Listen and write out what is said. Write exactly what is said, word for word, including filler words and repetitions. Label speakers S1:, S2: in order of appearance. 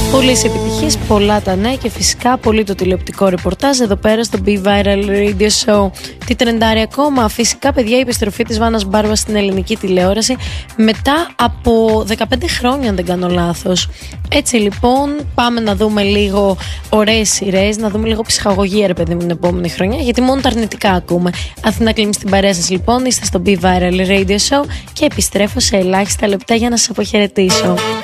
S1: Πολλές επιτυχίες, πολλά τα νέα και φυσικά πολύ το τηλεοπτικό ρεπορτάζ εδώ πέρα στο Be Viral Radio Show. Τι τρεντάρει ακόμα? Φυσικά, παιδιά, η επιστροφή της Βάνας Μπάρμπα στην ελληνική τηλεόραση μετά από δεκαπέντε χρόνια, αν δεν κάνω λάθος. Έτσι λοιπόν, πάμε να δούμε λίγο ωραίες σειρές, να δούμε λίγο ψυχαγωγία, ρε παιδί μου, την επόμενη χρονιά, γιατί μόνο τα αρνητικά ακούμε. Αθηνά Κλίμη στην παρέα σας, λοιπόν, είστε στο Be Viral Radio Show και επιστρέφω σε ελάχιστα λεπτά για να σας αποχαιρετήσω.